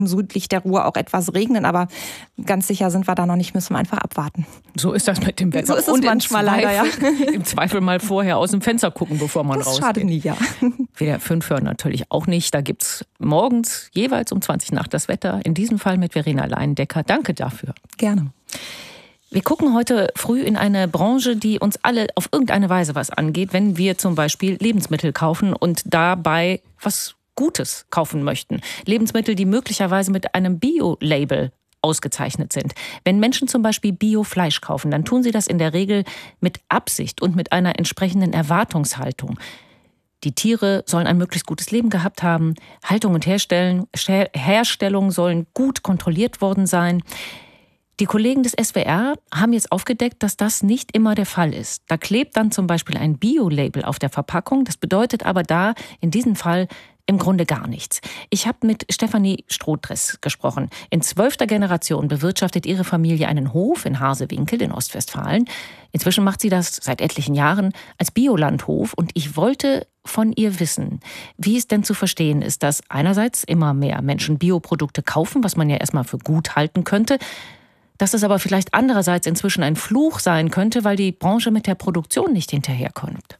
südlich der Ruhr auch etwas regnen, aber ganz sicher sind wir da noch nicht, müssen wir einfach abwarten. So ist das mit dem Wetter. So ist es manchmal leider, ja. Im Zweifel mal vorher aus dem Fenster gucken, bevor man rausgeht. Schade nie, ja. WDR 5 hören natürlich auch nicht. Da gibt's morgens jeweils um 20 nach das Wetter. In diesem Fall mit Verena Leindecker. Danke dafür. Gerne. Wir gucken heute früh in eine Branche, die uns alle auf irgendeine Weise was angeht, wenn wir zum Beispiel Lebensmittel kaufen und dabei was Gutes kaufen möchten. Lebensmittel, die möglicherweise mit einem Bio-Label ausgezeichnet sind. Wenn Menschen zum Beispiel Bio-Fleisch kaufen, dann tun sie das in der Regel mit Absicht und mit einer entsprechenden Erwartungshaltung. Die Tiere sollen ein möglichst gutes Leben gehabt haben. Haltung und Herstellung sollen gut kontrolliert worden sein. Die Kollegen des SWR haben jetzt aufgedeckt, dass das nicht immer der Fall ist. Da klebt dann zum Beispiel ein Bio-Label auf der Verpackung. Das bedeutet aber da in diesem Fall im Grunde gar nichts. Ich habe mit Stefanie Strohdress gesprochen. In 12. Generation bewirtschaftet ihre Familie einen Hof in Harsewinkel in Ostwestfalen. Inzwischen macht sie das seit etlichen Jahren als Biolandhof. Und ich wollte von ihr wissen, wie es denn zu verstehen ist, dass einerseits immer mehr Menschen Bioprodukte kaufen, was man ja erstmal für gut halten könnte, dass es aber vielleicht andererseits inzwischen ein Fluch sein könnte, weil die Branche mit der Produktion nicht hinterherkommt.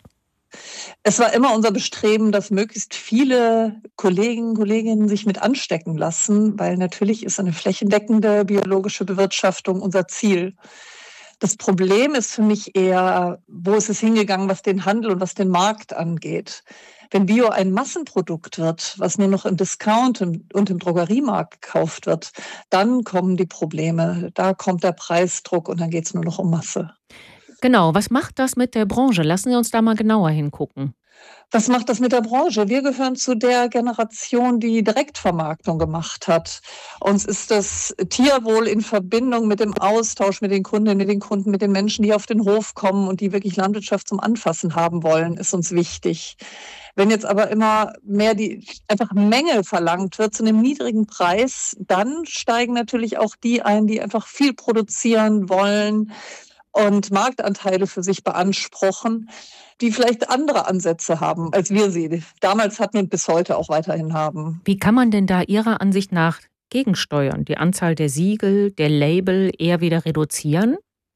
Es war immer unser Bestreben, dass möglichst viele Kolleginnen sich mit anstecken lassen, weil natürlich ist eine flächendeckende biologische Bewirtschaftung unser Ziel. Das Problem ist für mich eher, wo ist es hingegangen, was den Handel und was den Markt angeht. Wenn Bio ein Massenprodukt wird, was nur noch im Discount und im Drogeriemarkt gekauft wird, dann kommen die Probleme. Da kommt der Preisdruck und dann geht es nur noch um Masse. Genau, was macht das mit der Branche? Lassen Sie uns da mal genauer hingucken. Was macht das mit der Branche? Wir gehören zu der Generation, die Direktvermarktung gemacht hat. Uns ist das Tierwohl in Verbindung mit dem Austausch mit den Kundinnen, mit den Kunden, mit den Menschen, die auf den Hof kommen und die wirklich Landwirtschaft zum Anfassen haben wollen, ist uns wichtig. Wenn jetzt aber immer mehr die einfach Menge verlangt wird zu einem niedrigen Preis, dann steigen natürlich auch die ein, die einfach viel produzieren wollen und Marktanteile für sich beanspruchen, die vielleicht andere Ansätze haben, als wir sie damals hatten und bis heute auch weiterhin haben. Wie kann man denn da Ihrer Ansicht nach gegensteuern? Die Anzahl der Siegel, der Label eher wieder reduzieren?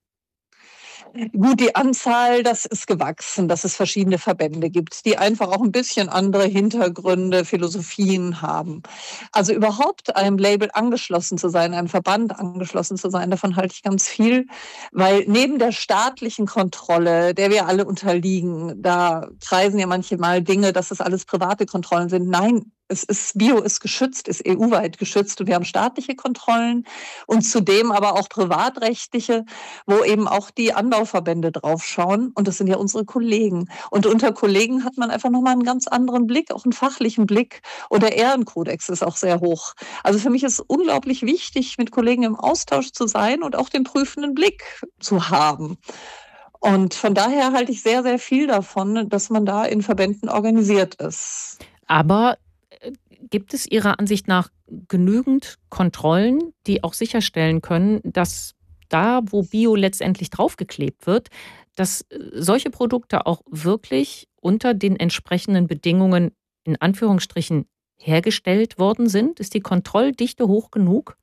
Gut, die Anzahl, das ist gewachsen, dass es verschiedene Verbände gibt, die einfach auch ein bisschen andere Hintergründe, Philosophien haben. Also überhaupt einem Label angeschlossen zu sein, einem Verband angeschlossen zu sein, davon halte ich ganz viel, weil neben der staatlichen Kontrolle, der wir alle unterliegen, da kreisen ja manchmal Dinge, dass das alles private Kontrollen sind. Nein, Bio ist geschützt, ist EU-weit geschützt und wir haben staatliche Kontrollen und zudem aber auch privatrechtliche, wo eben auch die Anbauverbände draufschauen und das sind ja unsere Kollegen. Und unter Kollegen hat man einfach nochmal einen ganz anderen Blick, auch einen fachlichen Blick und der Ehrenkodex ist auch sehr hoch. Also für mich ist es unglaublich wichtig, mit Kollegen im Austausch zu sein und auch den prüfenden Blick zu haben. Und von daher halte ich sehr, sehr viel davon, dass man da in Verbänden organisiert ist. Aber gibt es Ihrer Ansicht nach genügend Kontrollen, die auch sicherstellen können, dass da, wo Bio letztendlich draufgeklebt wird, dass solche Produkte auch wirklich unter den entsprechenden Bedingungen in Anführungsstrichen hergestellt worden sind? Ist die Kontrolldichte hoch genug?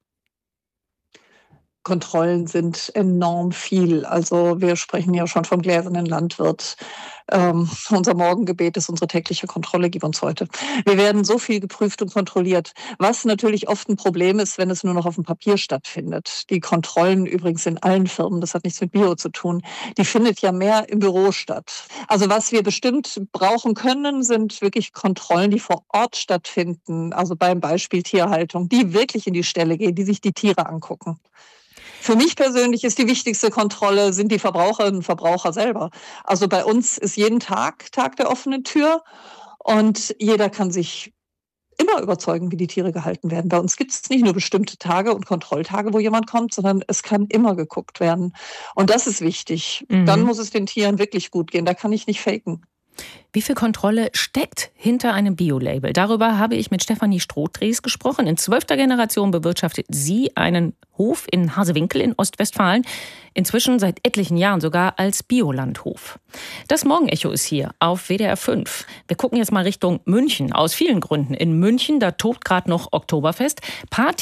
Kontrollen sind enorm viel. Also wir sprechen ja schon vom gläsernen Landwirt. Unser Morgengebet ist unsere tägliche Kontrolle, gib uns heute. Wir werden so viel geprüft und kontrolliert, was natürlich oft ein Problem ist, wenn es nur noch auf dem Papier stattfindet. Die Kontrollen übrigens in allen Firmen, das hat nichts mit Bio zu tun, die findet ja mehr im Büro statt. Also was wir bestimmt brauchen können, sind wirklich Kontrollen, die vor Ort stattfinden. Also beim Beispiel Tierhaltung, die wirklich in die Ställe gehen, die sich die Tiere angucken. Für mich persönlich ist die wichtigste Kontrolle, sind die Verbraucherinnen und Verbraucher selber. Also bei uns ist jeden Tag der offenen Tür und jeder kann sich immer überzeugen, wie die Tiere gehalten werden. Bei uns gibt es nicht nur bestimmte Tage und Kontrolltage, wo jemand kommt, sondern es kann immer geguckt werden. Und das ist wichtig. Dann muss es den Tieren wirklich gut gehen. Da kann ich nicht faken. Wie viel Kontrolle steckt hinter einem Bio-Label? Darüber habe ich mit Stefanie Strohdres gesprochen. In 12. Generation bewirtschaftet sie einen Hof in Harsewinkel in Ostwestfalen. Inzwischen seit etlichen Jahren sogar als Biolandhof. Das Morgenecho ist hier auf WDR 5. Wir gucken jetzt mal Richtung München. Aus vielen Gründen. In München, da tobt gerade noch Oktoberfest. Party